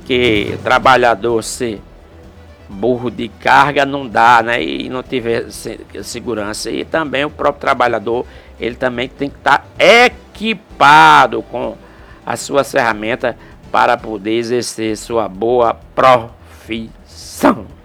porque o trabalhador ser burro de carga não dá, né? E não tiver segurança. E também o próprio trabalhador, ele também tem que estar equipado com as suas ferramentas para poder exercer sua boa profissão.